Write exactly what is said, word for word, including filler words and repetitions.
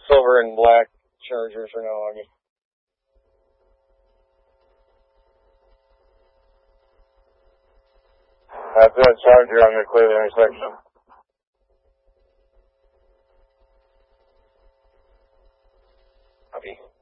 silver and black Chargers are now on you. That's that Charger on the clear the intersection. Copy.